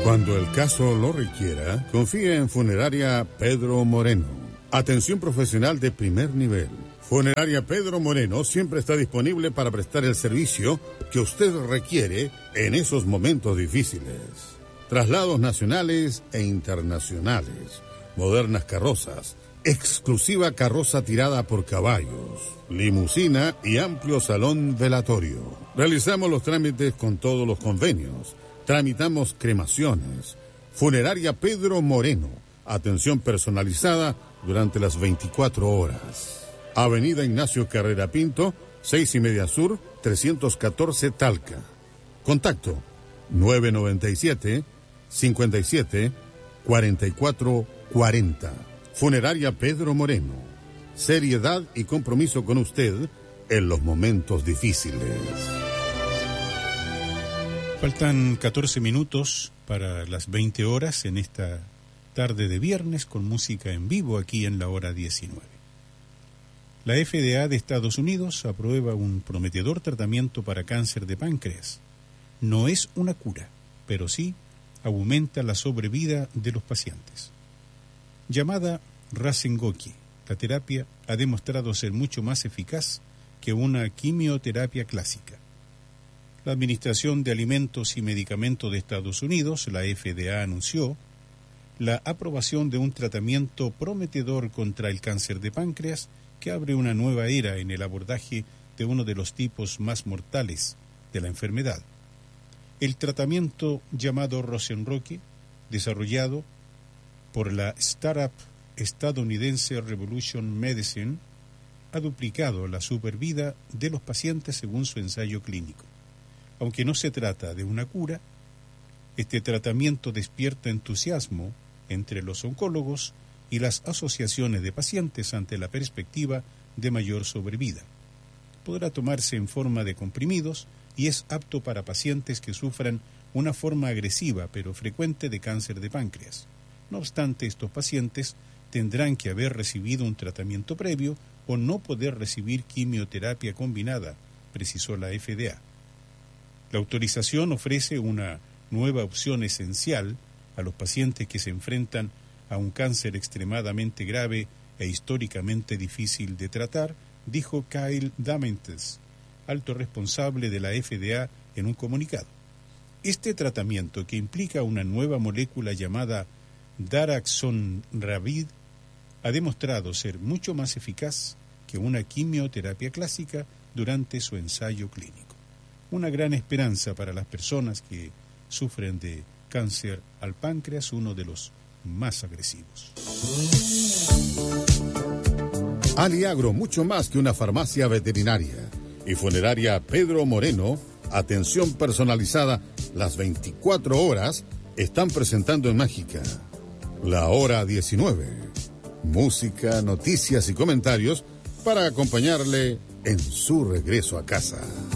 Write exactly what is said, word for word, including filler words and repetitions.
Cuando el caso lo requiera, confíe en Funeraria Pedro Moreno. Atención profesional de primer nivel. Funeraria Pedro Moreno siempre está disponible para prestar el servicio que usted requiere en esos momentos difíciles. Traslados nacionales e internacionales, modernas carrozas, exclusiva carroza tirada por caballos, limusina y amplio salón velatorio. Realizamos los trámites con todos los convenios. Tramitamos cremaciones. Funeraria Pedro Moreno. Atención personalizada durante las veinticuatro horas. Avenida Ignacio Carrera Pinto, seis y media Sur, trescientos catorce Talca. Contacto nueve noventa y siete, cincuenta y siete, cuarenta y cuatro cuarenta. Funeraria Pedro Moreno. Seriedad y compromiso con usted en los momentos difíciles. Faltan catorce minutos para las veinte horas en esta tarde de viernes con música en vivo aquí en la hora diecinueve. La F D A de Estados Unidos aprueba un prometedor tratamiento para cáncer de páncreas. No es una cura, pero sí aumenta la sobrevida de los pacientes. Llamada Rasengoki, la terapia ha demostrado ser mucho más eficaz que una quimioterapia clásica. La Administración de Alimentos y Medicamentos de Estados Unidos, la F D A, anunció la aprobación de un tratamiento prometedor contra el cáncer de páncreas que abre una nueva era en el abordaje de uno de los tipos más mortales de la enfermedad. El tratamiento llamado Rosenroque, desarrollado por la startup estadounidense Revolution Medicine, ha duplicado la supervida de los pacientes según su ensayo clínico. Aunque no se trata de una cura, este tratamiento despierta entusiasmo entre los oncólogos y las asociaciones de pacientes ante la perspectiva de mayor sobrevida. Podrá tomarse en forma de comprimidos y es apto para pacientes que sufran una forma agresiva pero frecuente de cáncer de páncreas. No obstante, estos pacientes tendrán que haber recibido un tratamiento previo o no poder recibir quimioterapia combinada, precisó la F D A. La autorización ofrece una nueva opción esencial a los pacientes que se enfrentan a un cáncer extremadamente grave e históricamente difícil de tratar, dijo Kyle Damentes, alto responsable de la F D A, en un comunicado. Este tratamiento, que implica una nueva molécula llamada daraxonrabid, ha demostrado ser mucho más eficaz que una quimioterapia clásica durante su ensayo clínico. Una gran esperanza para las personas que sufren de cáncer al páncreas, uno de los más agresivos. Aliagro, mucho más que una farmacia veterinaria. Y Funeraria Pedro Moreno, atención personalizada las veinticuatro horas, están presentando en Mágica la hora diecinueve. Música, noticias y comentarios para acompañarle en su regreso a casa.